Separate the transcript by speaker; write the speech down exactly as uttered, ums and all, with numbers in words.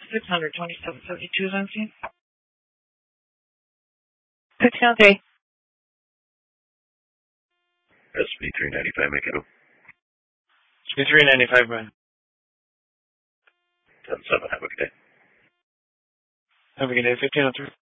Speaker 1: six hundred twenty-seven seventy-two is on scene.
Speaker 2: fifteen oh three.
Speaker 3: S B three ninety-five, make it.
Speaker 1: S B three ninety-five, Brian.
Speaker 3: ten seven, have a good day.
Speaker 1: Have a good day, fifteen oh three.